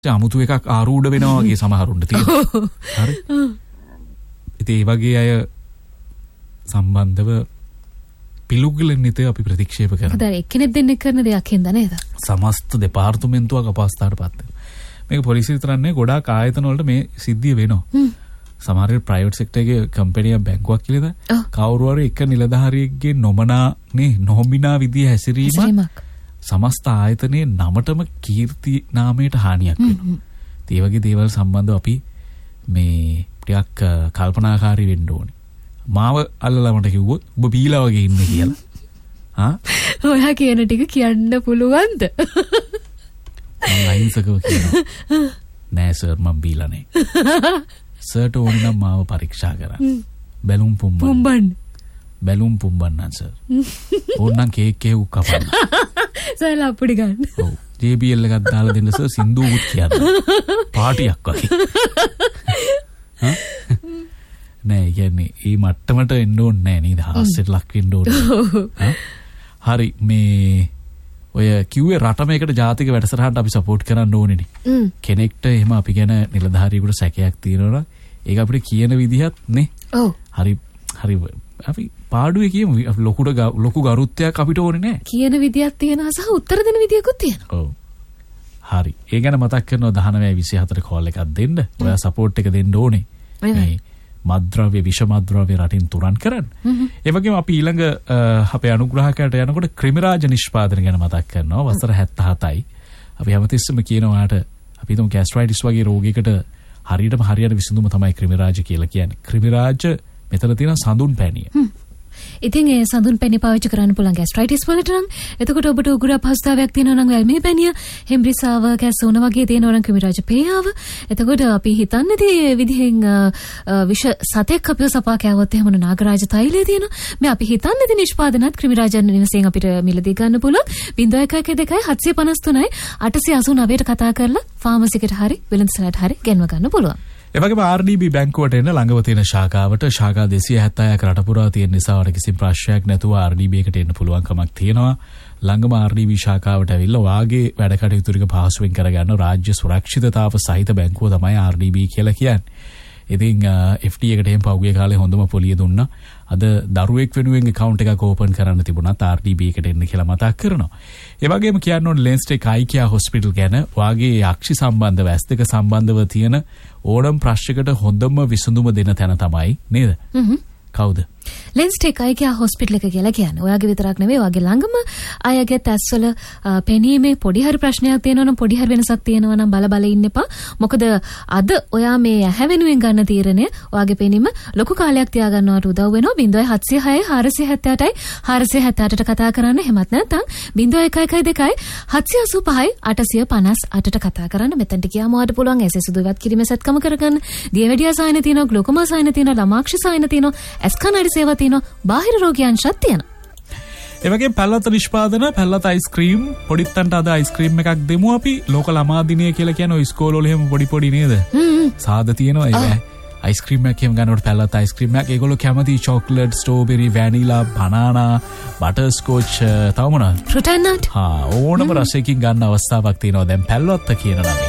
අමුතු එකක් ආරූඪ වෙනවා වගේ සමහරුන්ට තියෙනවා. හරි. ඉතින් ඒ වගේ අය සම්බන්ධව පිළිගුලෙන්නිත අපි ප්‍රතික්ෂේප කරනවා. ඒතර එක්කෙනෙක් දෙන්නෙක් කරන දෙයක් හින්ද නේද? සමස්ත දෙපාර්තමේන්තුවක් අපහසුතාවටපත් වෙනවා. මේක පොලිසිය විතරන්නේ ගොඩාක් ආයතන වලට මේ සිද්ධිය වෙනවා. සමහර ප්‍රයිවට් සෙක්ටර් එකේ කම්පැනියක් බැංකුවක් කියලා කවුරු හරි එක නිලධාරියෙක්ගේ නොමිනා විදිය හැසිරීම සමස්ත ආයතනයේ නමටම කීර්ති නාමයට හානියක් වෙනවා. ඒ වගේ දේවල් සම්බන්ධව අපි මේ ටිකක් කල්පනාකාරී වෙන්න ඕනේ. මාව අල්ලලා මට කිව්වොත් ඔබ බීලා වගේ ඉන්නේ කියලා. ඔයා කියන ටික කියන්න පුළුවන්ද? මම අහිංසකව කියනවා. නෑ සර් මම බීලා නෑ. සර්ට ඕනේ නම් මාව පරීක්ෂා කරන්න. බැලුම් පුම්බන්න. බැලුම් පුම්බන්න සර්. ඕනනම් කේක් එකක් කපන්න. සරලා අපුඩි ගන්න. ඔව්. JBL එකක් දාලා දෙන්න සර් සින්දුවුත් කියන්න. පාටියක් වගේ. නෑ කියන්නේ මේ මට්ටමට එන්න ඕනේ නෑ නේද? හාස්‍යයට ලක් වෙන්න ඕනේ. හරි මේ ඔය කිව්වේ රට මේකට ජාතික වැඩසටහනට අපි සපෝට් කරන්න ඕනේනේ. කෙනෙක්ට එහෙම අපි ගැන නිලධාරියෙකුට සැකයක් තියෙනවා නම් ඒක අපිට කියන විදිහත් නේ. ඔව්. හරි අපි පාඩුවේ කියමු ලොකු ගරුත්වයක් අපිට ඕනේ නෑ. කියන විදියක් තියෙනවා සහ උත්තර දෙන විදියකුත් තියෙනවා. ඔව්. හරි. ඒ ගැන මතක් කරනවා 1924 කෝල් එකක් දෙන්න. ඔයා සපෝට් එක දෙන්න ඕනේ. මේ මද්ද්‍රව්‍ය විෂමද්ද්‍රව්‍ය රටින් තුරන් කරන්න. ඒ වගේම අපි ඊළඟ අපේ අනුග්‍රහකයට යනකොට ක්‍රිමිරාජ නිෂ්පාදන ගැන මතක් කරනවා. වසර 77යි. අපි හැමතිස්සෙම කියනවාට අපි හිතමු ગેස්ට්‍රයිටිස් වගේ රෝගයකට හරියට විසඳුම තමයි ක්‍රිමිරාජ කියලා කියන්නේ. ක්‍රිමිරාජ මෙතන තියෙන සඳුන් පැණිය. ඉතින් ඒ සඳුන් පැණි පාවිච්චි කරන්න පුළුවන් ગેස්ට්‍රයිටිස් වලට නම් එතකොට ඔබට උගුර අපහසුතාවයක් තියෙනවා නම් වැල්මේ පැණිය, හෙම්බ්‍රිසාව, කැස්සෝන වගේ තියෙනවා නම් ක්‍රිමිරාජ පේයාව. එතකොට අපි හිතන්නේ මේ විදිහෙන් විෂ සතෙක් අපිව සපා කෑවොත් එහෙම නාගරාජ තෛලය තියෙනවා. මේ අපි හිතන්නේ ඉතින් නිෂ්පාදනත් ක්‍රිමිරාජ නිවසෙන් අපිට මිලදී ගන්න පුළුවන්. 0112 753 889ට කතා කරලා ෆාමසි එකට හරි වෙළඳසැලට හරි ගෙන්ව ගන්න පුළුවන්. එවගේම RDB බැංකුවට එන්න ළඟව තියෙන ශාඛාවට ශාඛා 276ක රට පුරා තියෙන නිසා ඔයාලට කිසිම ප්‍රශ්නයක් නැතුව RDB එකට එන්න පුළුවන් කමක් තියෙනවා. ළඟම RDB ශාඛාවට ඇවිල්ලා ඔයාගේ වැඩ කටයුතු ටික පහසුවෙන් කරගන්න රාජ්‍ය සුරක්ෂිතතාව සහිත බැංකුව තමයි RDB කියලා කියන්නේ. ඉතින් FD එකට එහෙම පහුගිය කාලේ හොඳම පොලිය දුන්නා. අද දරුවෙක් වෙනුවෙන් account එකක් open කරන්න තිබුණත් RDB එකට එන්න කියලා මතක් කරනවා. ඒ වගේම කියන්න ඕනේ ලෙන්ස්ටෙක් IKEA hospital ගැන වාගේ යක්ෂි සම්බන්ධව ඇස් දෙක සම්බන්ධව තියෙන ඕනම ප්‍රශ්නයකට හොඳම විසඳුම දෙන තැන තමයි නේද? කවුද? ලෙන්ස්ටෙක් IKEA hospital එක කියලා කියන්නේ. ඔයාගේ විතරක් නෙවෙයි ඔයාගේ ළඟම අයගේ ඇස්වල පෙනීමේ පොඩි හරි ප්‍රශ්නයක් තියෙනවා නම් පොඩි හරි වෙනසක් තියෙනවා නම් බල ඉන්න එපා. මොකද අද ඔයා මේ ඇහැ වෙනුවෙන් ගන්න තීරණය ඔයාගේ පෙනීම ලොකු කාලයක් තියාගන්නවට උදව් වෙනවා. 0706 478යි 478ට කතා කරන්න. එහෙමත් නැත්නම් 0112 785යි 858ට කතා කරන්න. මෙතනට ගියාම ඔයාලට පුළුවන් ඇසේ සුදුවත් කිරීමේ සත්කම කරගන්න. දියවැඩියා සායන තියෙනවා, ග්ලෝකෝමා සායන තියෙනවා, ළමාක්ෂි සායන තියෙනවා, ඇස්කනඩි සේවා තියෙනවා, බාහිර රෝගයන්ෂත් තියෙනවා. ඒ වගේ පැල්ලත නිෂ්පාදන, පැල්ලත අයිස්ක්‍රීම්, පොඩිත්තන්ට අද අයිස්ක්‍රීම් එකක් දෙමු අපි. ලෝක ළමා දිනය කියලා කියන ඔය ඉස්කෝල වල එහෙම පොඩි නේද? සාද තියෙනවා ඒ අයිස්ක්‍රීම් එකක් එහෙම ගන්නකොට පැල්ලත අයිස්ක්‍රීම් එකක්. ඒගොල්ලෝ කැමති චොක්ලට්, ස්ට්‍රෝබෙරි, වැනිලා, බනානා, බටර්ස්කෝච්, තව මොනවද? Fruit and nut. ඕනම රසයකින් ගන්න අවස්ථාවක් තියෙනවා දැන් පැල්ලත කියන නමේ.